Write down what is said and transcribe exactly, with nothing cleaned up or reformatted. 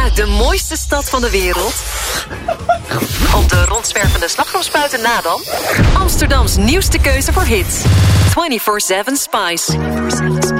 Uit de mooiste stad van de wereld. Op de rondzwervende slagroomspuiten na dan. Amsterdams nieuwste keuze voor hits. vierentwintig zeven Spice.